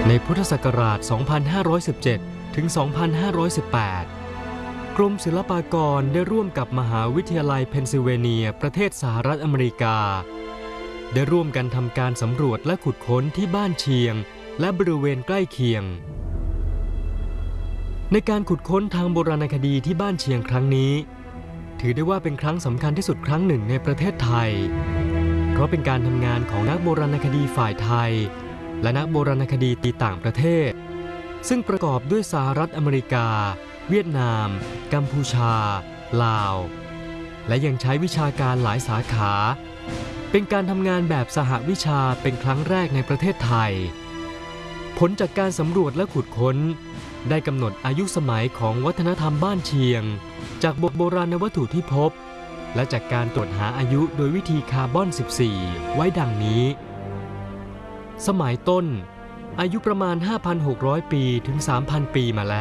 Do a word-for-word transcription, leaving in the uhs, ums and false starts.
ในพุทธศักราช สองพันห้าร้อยสิบเจ็ด ถึง สองพันห้าร้อยสิบแปด กรมศิลปากรได้ร่วมกับมหาวิทยาลัยเพนซิลเวเนียประเทศสหรัฐอเมริกาได้ร่วมกันทำการสำรวจและขุดค้นที่บ้านเชียงและบริเวณใกล้เคียงในการขุดค้นทางโบราณคดีที่บ้านเชียงครั้งนี้ถือได้ว่าเป็นครั้งสำคัญที่สุดครั้งหนึ่งในประเทศไทยเพราะเป็นการทำงานของนักโบราณคดีฝ่ายไทยและนักโบราณคดีต่างประเทศซึ่งประกอบด้วยสหรัฐอเมริกาเวียดนามกัมพูชาลาวและยังใช้วิชาการหลายสาขาเป็นการทำงานแบบสหวิชาเป็นครั้งแรกในประเทศไทยผลจากการสำรวจและขุดค้นได้กำหนดอายุสมัยของวัฒนธรรมบ้านเชียงจากโบราณวัตถุที่พบและจากการตรวจหาอายุโดยวิธีคาร์บอน สิบสี่ ไว้ดังนี้สมัยต้นอายุประมาณ ห้าพันหกร้อย ปีถึง สามพัน ปีมาแล้ว